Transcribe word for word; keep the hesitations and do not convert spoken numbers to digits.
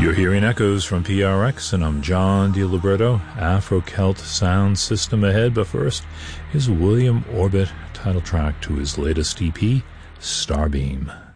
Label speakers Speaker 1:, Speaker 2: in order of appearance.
Speaker 1: You're hearing echoes from P R X, and I'm John DiLiberto. Afro-Celt sound system ahead, but first, here's William Orbit, title track to his latest E P, Starbeam.